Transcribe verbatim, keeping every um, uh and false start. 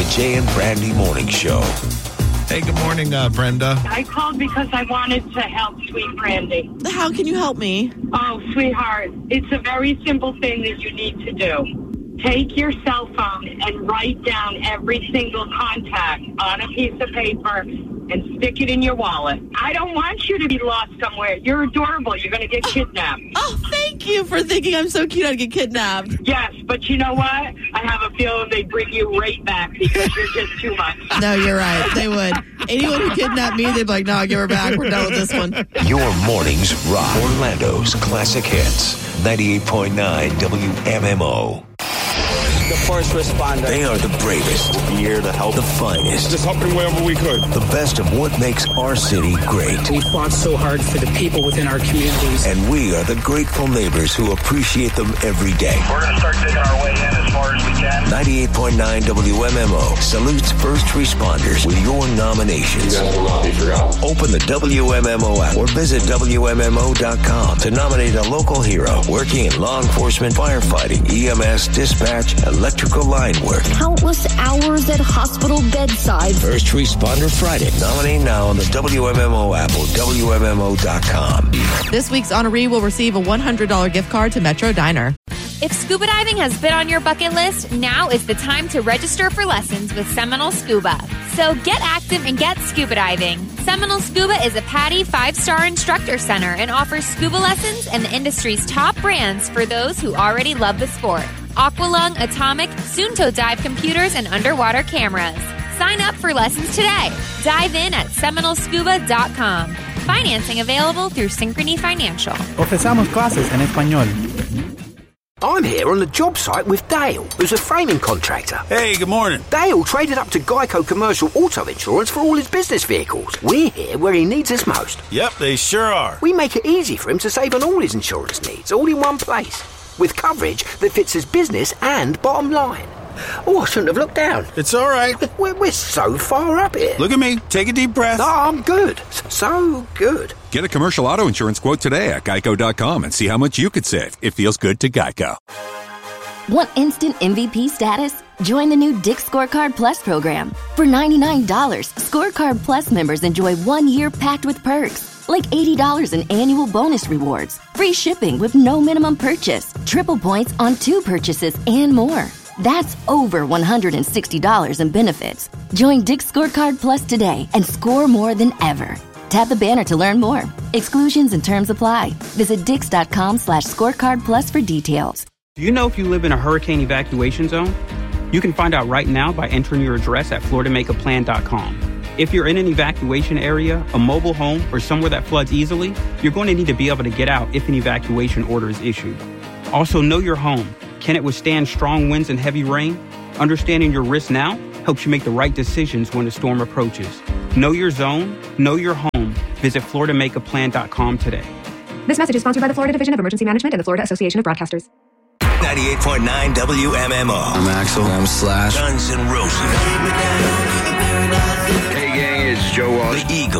Jay and Brandy Morning Show. Hey, good morning, uh, Brenda. I called because I wanted to help Sweet Brandy. How can you help me? Oh, sweetheart, it's a very simple thing that you need to do. Take your cell phone and write down every single contact on a piece of paper and stick it in your wallet. I don't want you to be lost somewhere. You're adorable. You're going to get kidnapped. Oh, thank you for thinking I'm so cute I'd get kidnapped. Yes, but you know what? I have a feeling they bring you right back because you're just too much. No, you're right. They would. Anyone who kidnapped me, they'd be like, no, give her back. We're done with this one. Your mornings rock. Orlando's classic hits. ninety-eight point nine W M M O. The first responder. They are the bravest. We'll be here to help. The finest. Just helping wherever we could. The best of what makes our city great. We fought so hard for the people within our communities. And we are the grateful neighbors who appreciate them every day. We're going to start digging our way in as far as we can. ninety-eight point nine W M M O salutes first responders with your nominations. You guys will not be forgotten. Open the W M M O app or visit W M M O dot com to nominate a local hero working in law enforcement, firefighting, E M S, dispatch, electrical line work. Countless hours at hospital bedside. First Responder Friday. Nominate now on the W M M O app or W M M O dot com. This week's honoree will receive a one hundred dollars gift card to Metro Diner. If scuba diving has been on your bucket list, now is the time to register for lessons with Seminole Scuba. So get active and get scuba diving. Seminole Scuba is a PADI five-star instructor center and offers scuba lessons and the industry's top brands for those who already love the sport. Aqualung, Atomic, Sunto Dive computers, and underwater cameras. Sign up for lessons today. Dive in at Seminole Scuba dot com. Financing available through Synchrony Financial. Ofrecemos clases en español. I'm here on the job site with Dale, who's a framing contractor. Hey, good morning. Dale traded up to Geico Commercial Auto Insurance for all his business vehicles. We're here where he needs us most. Yep, they sure are. We make it easy for him to save on all his insurance needs, all in one place, with coverage that fits his business and bottom line. Oh, I shouldn't have looked down. It's all right. We're, we're so far up here. Look at me. Take a deep breath. No, I'm good. So good. Get a commercial auto insurance quote today at Geico dot com and see how much you could save. It feels good to Geico. Want instant M V P status? Join the new Dick's Scorecard Plus program. For ninety-nine dollars, Scorecard Plus members enjoy one year packed with perks, like eighty dollars in annual bonus rewards, free shipping with no minimum purchase, triple points on two purchases, and more. That's over one hundred sixty dollars in benefits. Join Dick's Scorecard Plus today and score more than ever. Tap the banner to learn more. Exclusions and terms apply. Visit dix.com slash scorecard plus for details. Do you know if you live in a hurricane evacuation zone? You can find out right now by entering your address at florida make a plan dot com. If you're in an evacuation area, a mobile home, or somewhere that floods easily, you're going to need to be able to get out if an evacuation order is issued. Also, know your home. Can it withstand strong winds and heavy rain? Understanding your risk now helps you make the right decisions when the storm approaches. Know your zone, know your home. Visit florida make a plan dot com today. This message is sponsored by the Florida Division of Emergency Management and the Florida Association of Broadcasters. ninety-eight point nine W M M O. I'm Axel. I'm Slash. Guns N' Roses. Hey gang, it's Joe Walsh. The Eagles.